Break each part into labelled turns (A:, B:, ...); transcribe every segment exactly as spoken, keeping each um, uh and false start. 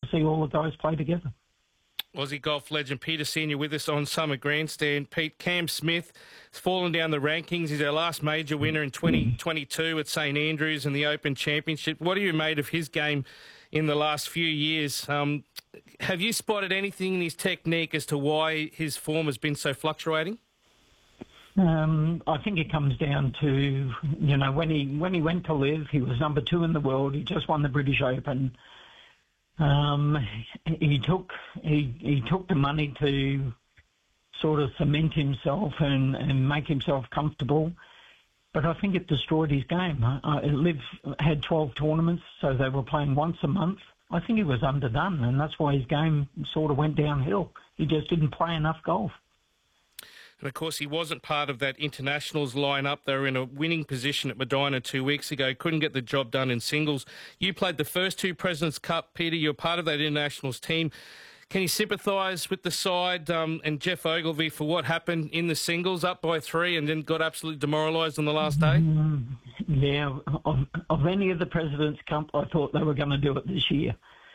A: see all the guys play together.
B: Aussie golf legend Peter Senior with us on Summer Grandstand. Pete, Cam Smith has fallen down the rankings. He's our last major winner in twenty twenty-two at St Andrews in the Open Championship. What have you made of his game in the last few years? Um, have you spotted anything in his technique as to why his form has been so fluctuating?
A: Um, I think it comes down to, you know, when he when he went to live, he was number two in the world. He just won the British Open. Um, he took he he took the money to sort of cement himself and, and make himself comfortable. But I think it destroyed his game. Uh, Liv had twelve tournaments, so they were playing once a month. I think he was underdone, and that's why his game sort of went downhill. He just didn't play enough golf.
B: And, of course, he wasn't part of that internationals lineup. They were in a winning position at Medina two weeks ago. Couldn't get the job done in singles. You played the first two Presidents' Cup, Peter. You're part of that internationals team. Can you sympathise with the side um, and Jeff Ogilvy for what happened in the singles, up by three and then got absolutely demoralised on the last day?
A: Mm, yeah, of, of any of the Presidents' Cup, I thought they were going to do it this year.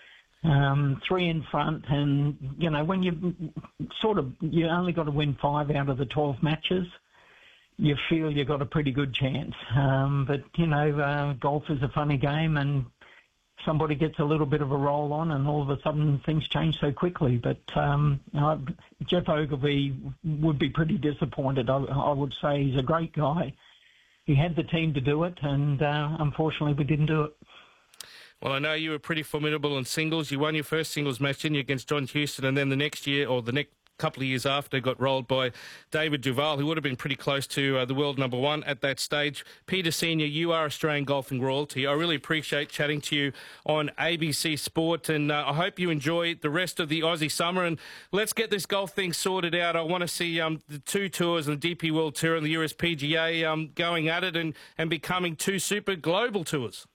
A: Um, three in front, and, you know, when you sort of, you only got to win five out of the twelve matches, you feel you've got a pretty good chance. Um, but, you know, uh, golf is a funny game, and somebody gets a little bit of a roll on, and all of a sudden things change so quickly. But um, uh, Jeff Ogilvy would be pretty disappointed. I, I would say he's a great guy. He had the team to do it, and uh, unfortunately we didn't do it.
B: Well, I know you were pretty formidable in singles. You won your first singles match, didn't you, against John Houston, and then the next year, or the next couple of years after, got rolled by David Duval, who would have been pretty close to uh, the world number one at that stage. Peter Senior, you are Australian golfing royalty. I really appreciate chatting to you on A B C Sport, and uh, I hope you enjoy the rest of the Aussie summer, and let's get this golf thing sorted out. I want to see um, the two tours, the D P World Tour and the U S P G A, um, going at it and, and becoming two super global tours.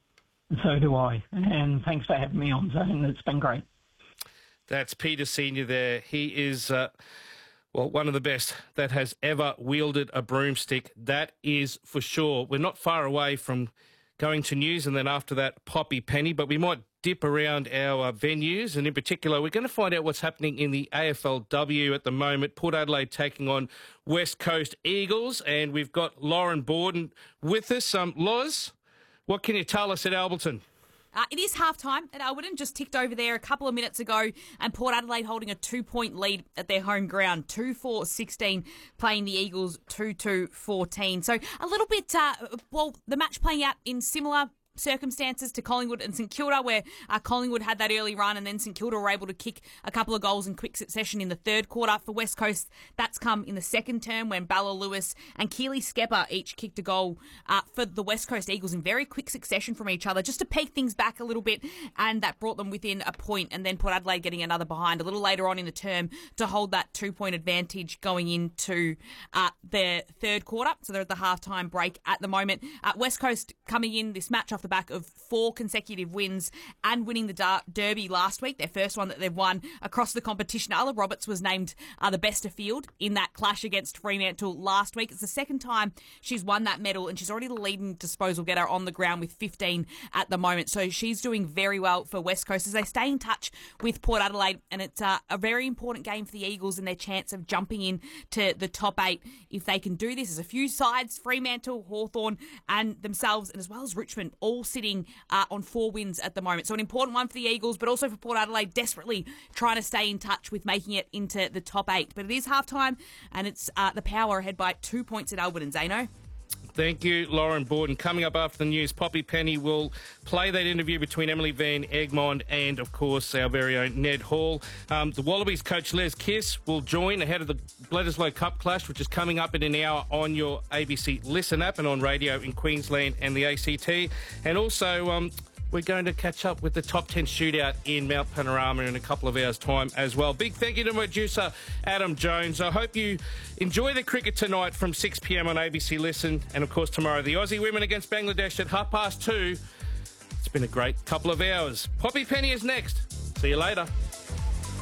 A: So do I. And thanks for having me on, Zane. It's been great.
B: That's Peter Senior there. He is, uh, well, one of the best that has ever wielded a broomstick. That is for sure. We're not far away from going to news and then after that, Poppy Penny, but we might dip around our uh, venues, and in particular, we're going to find out what's happening in the A F L W at the moment. Port Adelaide taking on West Coast Eagles, and we've got Lauren Borden with us. Um, Loz, what can you tell us at Alberton?
C: Uh, it is half-time at Alberton, just ticked over there a couple of minutes ago, and Port Adelaide holding a two-point lead at their home ground, two four sixteen, playing the Eagles two two fourteen. So a little bit, uh, well, the match playing out in similar circumstances to Collingwood and St Kilda, where uh, Collingwood had that early run and then St Kilda were able to kick a couple of goals in quick succession in the third quarter. For West Coast, that's come in the second term when Balla Lewis and Keely Skepper each kicked a goal uh, for the West Coast Eagles in very quick succession from each other, just to peak things back a little bit, and that brought them within a point, and then Port Adelaide getting another behind a little later on in the term to hold that two-point advantage going into uh, their third quarter. So they're at the halftime break at the moment. Uh, West Coast coming in this match off the back of four consecutive wins and winning the Dar- Derby last week, their first one that they've won across the competition. Arla Roberts was named uh, the best of field in that clash against Fremantle last week. It's the second time she's won that medal, and she's already the leading disposal getter on the ground with fifteen at the moment. So she's doing very well for West Coast as they stay in touch with Port Adelaide, and it's uh, a very important game for the Eagles and their chance of jumping in to the top eight if they can do this. There's a few sides, Fremantle, Hawthorn and themselves, and as well as Richmond, all sitting Uh, on four wins at the moment. So an important one for the Eagles, but also for Port Adelaide, desperately trying to stay in touch with making it into the top eight. But it is half-time, and it's uh, the Power ahead by two points at Alberton. Zano?
B: Thank you, Lauren Borden. Coming up after the news, Poppy Penny will play that interview between Emily Van Egmond and, of course, our very own Ned Hall. Um, the Wallabies coach Les Kiss will join ahead of the Bledisloe Cup clash, which is coming up in an hour on your A B C Listen app and on radio in Queensland and the A C T. And also, um, we're going to catch up with the top ten shootout in Mount Panorama in a couple of hours' time as well. Big thank you to my producer, Adam Jones. I hope you enjoy the cricket tonight from six p m on A B C Listen. And, of course, tomorrow, the Aussie women against Bangladesh at half past two. It's been a great couple of hours. Poppy Penny is next. See you later.